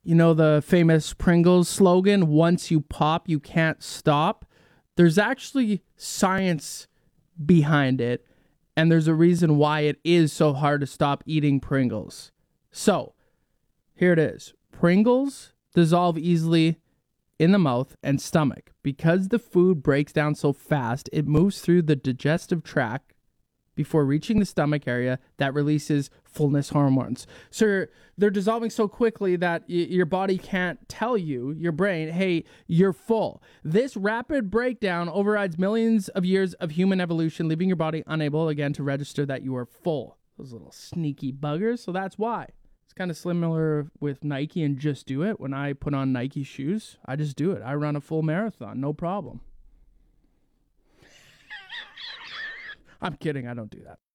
You know the famous Pringles slogan, once you pop, you can't stop? There's actually science behind it, and there's a reason why it is so hard to stop eating Pringles. So, here it is. Pringles dissolve easily in the mouth and stomach. Because the food breaks down so fast, it moves through the digestive tract before reaching the stomach area that releases fullness hormones. So they're dissolving so quickly that your body can't tell you, your brain, hey, you're full. This rapid breakdown overrides millions of years of human evolution, leaving your body unable again to register that you are full. Those little sneaky buggers. So that's why. It's kind of similar with Nike and Just Do It. When I put on Nike shoes, I just do it. I run a full marathon, no problem. I'm kidding. I don't do that.